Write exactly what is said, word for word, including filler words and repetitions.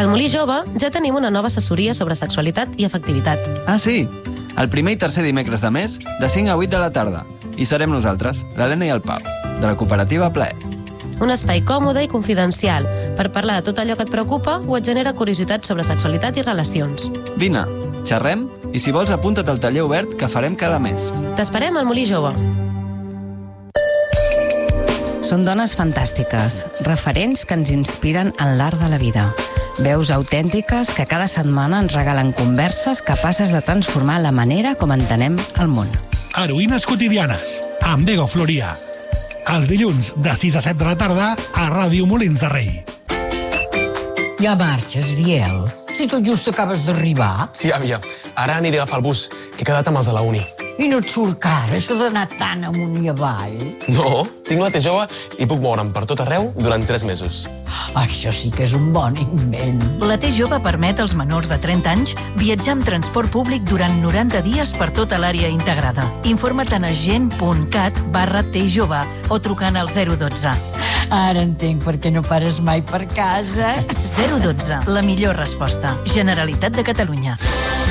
al Molí Jove ja tenim una nova assessoria sobre sexualitat i afectivitat. Ah, sí? El primer i tercer dimecres de mes, de cinc a vuit de la tarda. I serem nosaltres, l'Helena i el Pau, de la cooperativa Plaer. Un espai còmode i confidencial per parlar de tot allò que et preocupa o et genera curiositat sobre sexualitat i relacions. Vine, xerrem i si vols apunta't al taller obert que farem cada mes. T'esperem al Molí Jove. Són dones fantàstiques, referents que ens inspiren en l'art de la vida. Veus autèntiques que cada setmana ens regalen converses capaces de transformar la manera com entenem el món. Heroïnes quotidianes, amb Bego Floria. Els dilluns de sis a set de la tarda a Ràdio Molins de Rei. Ja marxes, Biel? Si tot just acabes d'arribar. Sí, àvia. Ara aniré a agafar el bus, que he quedat amb els de la uni. I no et surt car, això d'anar tan amunt i avall? No, tinc la T jove i puc moure'm per tot arreu durant tres mesos. Això sí que és un bon invent. La T jove permet als menors de trenta anys viatjar amb transport públic durant noranta dies per tota l'àrea integrada. Informa't a gent.cat barra T jove o trucant al zero dotze. Ara entenc per què no pares mai per casa. zero dotze, la millor resposta. Generalitat de Catalunya.